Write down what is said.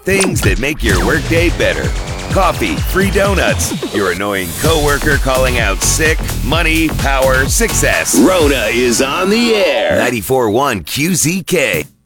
Things that make your workday better. Coffee, free donuts, your annoying coworker calling out sick, money, power, success. Rona is on the air. 94.1 QZK.